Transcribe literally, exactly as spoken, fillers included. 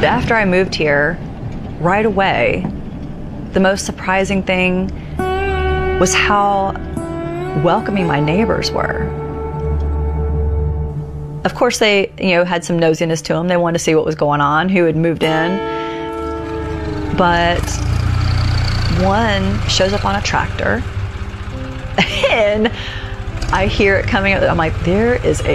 after I moved here, right away, the most surprising thing was how welcoming my neighbors were. Of course, they, you know, had some nosiness to them. They wanted to see what was going on, who had moved in. But one shows up on a tractor, and I hear it coming up. I'm like, there is a